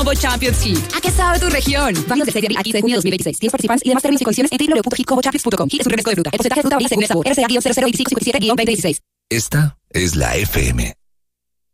Combo Champions League. ¿A qué sabe tu región? Válido del 6 de abril a 15 de junio de 2026. 10 participantes y demás términos y condiciones en www.hitcombochampions.com. Gire su refresco de fruta. El porcentaje de fruta varía según el sabor. RCA-002557-2016. Esta es la FM.